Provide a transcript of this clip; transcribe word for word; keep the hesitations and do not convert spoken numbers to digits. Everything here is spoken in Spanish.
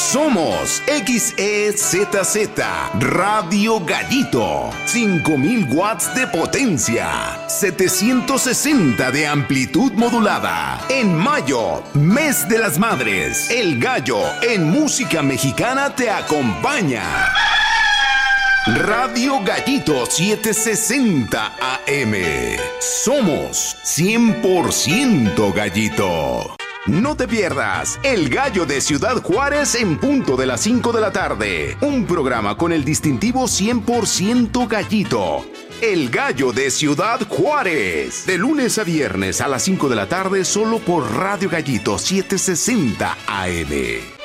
Somos X E Z Z Radio Gallito. cinco mil watts de potencia. setecientos sesenta de amplitud modulada. En mayo, mes de las madres. El Gallo en música mexicana te acompaña. Radio Gallito setecientos sesenta A M. Somos cien por ciento Gallito. No te pierdas El Gallo de Ciudad Juárez en punto de las cinco de la tarde. Un programa con el distintivo cien por ciento Gallito. El Gallo de Ciudad Juárez. De lunes a viernes a las cinco de la tarde solo por Radio Gallito setecientos sesenta A M.